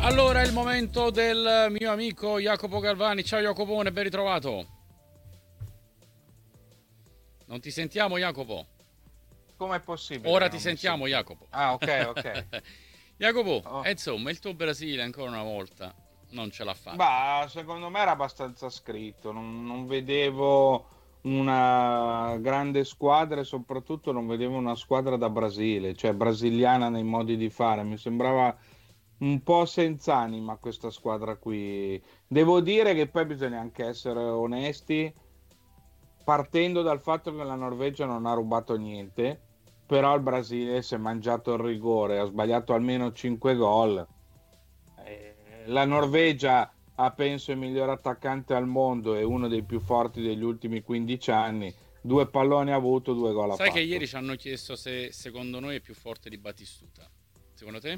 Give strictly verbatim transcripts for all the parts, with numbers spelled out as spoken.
Allora è il momento del mio amico Jacopo Galvani. Ciao Jacopone, ben ritrovato. Non ti sentiamo, Jacopo? Com'è possibile che Ora ti non mi sentiamo, senti? Jacopo. Ah, ok, ok. Jacopo, Oh. e insomma, il tuo Brasile ancora una volta non ce l'ha fatta. Bah, secondo me era abbastanza scritto. Non, non vedevo una grande squadra e soprattutto non vedevo una squadra da Brasile, cioè brasiliana nei modi di fare. Mi sembrava un po' senza anima questa squadra qui. Devo dire che poi bisogna anche essere onesti, partendo dal fatto che la Norvegia non ha rubato niente, però il Brasile si è mangiato il rigore, ha sbagliato almeno cinque gol. Eh, La Norvegia ha, penso, il miglior attaccante al mondo e uno dei più forti degli ultimi quindici anni. Due palloni ha avuto, due gol ha Sai che ieri fatto. ci hanno chiesto se secondo noi è più forte di Battistuta. Secondo te?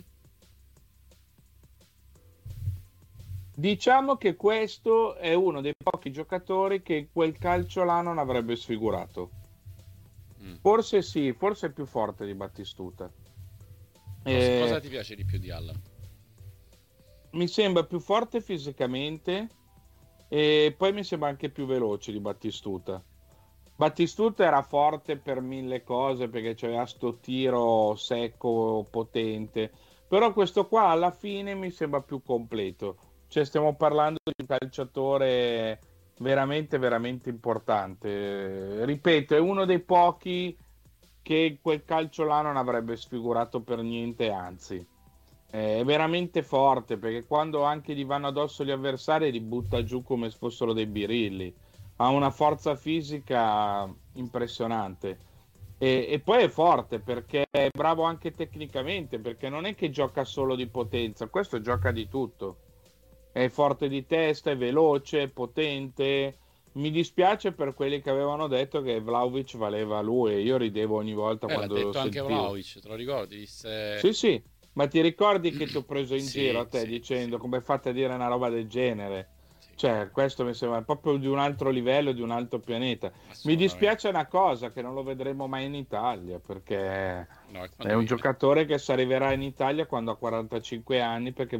Diciamo che questo è uno dei pochi giocatori che quel calcio là non avrebbe sfigurato. Mm. Forse sì, forse è più forte di Battistuta. Cosa, cosa Eh, ti piace di più di Allan? Mi sembra più forte fisicamente e poi mi sembra anche più veloce di Battistuta. Battistuta era forte per mille cose perché c'aveva sto tiro secco, potente, però questo qua alla fine mi sembra più completo. Cioè stiamo parlando di un calciatore veramente, veramente importante. Ripeto, è uno dei pochi che quel calcio là non avrebbe sfigurato per niente, anzi. È veramente forte perché quando anche gli vanno addosso gli avversari li butta giù come se fossero dei birilli. Ha una forza fisica impressionante. E, e poi è forte perché è bravo anche tecnicamente, perché non è che gioca solo di potenza, questo gioca di tutto. È forte di testa, è veloce, è potente. Mi dispiace per quelli che avevano detto che Vlahovic valeva lui, io ridevo ogni volta Eh, l'ha quando lo detto anche sentivo. Vlaovic, te lo ricordi? Disse... Sì, sì, ma ti ricordi che ti ho preso in giro a Sì, te sì, sì, dicendo come fate a dire una roba del genere? sì, Cioè, questo mi sembra proprio di un altro livello, di un altro pianeta. Mi assolutamente. dispiace una cosa, che non lo vedremo mai in Italia, perché No, e è quando un viene? giocatore che si arriverà in Italia quando ha quarantacinque anni, perché